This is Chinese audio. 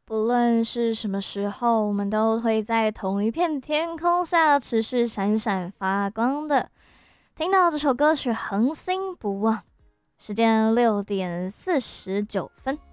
不论是什么时候，我们都会在同一片天空下持续闪闪发光的。听到这首歌曲《恒星不忘》，时间6:49。